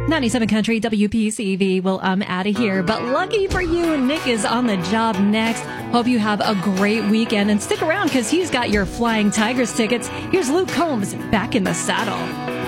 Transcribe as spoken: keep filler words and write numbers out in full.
ninety-seven Country W P C V. Well, I'm out of here, but lucky for you, Nick is on the job next. Hope you have a great weekend and stick around because he's got your Flying Tigers tickets. Here's Luke Combs back in the saddle.